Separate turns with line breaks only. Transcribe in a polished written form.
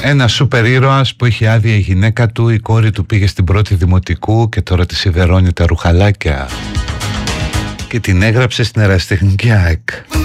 Ένα σούπερ ήρωας που είχε άδεια η γυναίκα του, η κόρη του πήγε στην πρώτη δημοτικού και τώρα τη σιδερώνει τα ρουχαλάκια και την έγραψε στην ερασιτεχνική ΑΕΚ.